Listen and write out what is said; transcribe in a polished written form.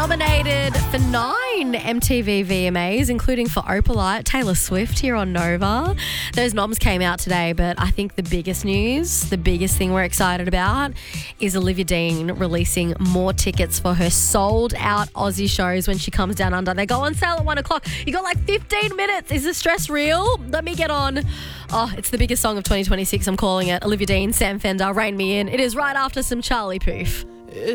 Nominated for 9 MTV VMAs, including for Opalite, Taylor Swift here on Nova. Those noms came out today, but I think the biggest news, the biggest thing we're excited about is Olivia Dean releasing more tickets for her sold-out Aussie shows when she comes down under. They go on sale at 1 o'clock. You got like 15 minutes. Is the stress real? Let me get on. Oh, it's the biggest song of 2026, I'm calling it. Olivia Dean, Sam Fender, Rain Me In. It is right after some Charlie Puth.